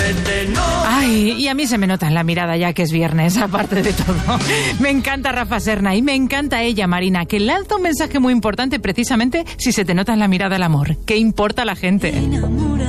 Ay, y a mí se me nota en la mirada ya que es viernes, aparte de todo. Me encanta Rafa Serna y me encanta ella, Marina, que lanza un mensaje muy importante precisamente si se te nota en la mirada el amor. ¿Qué importa a la gente?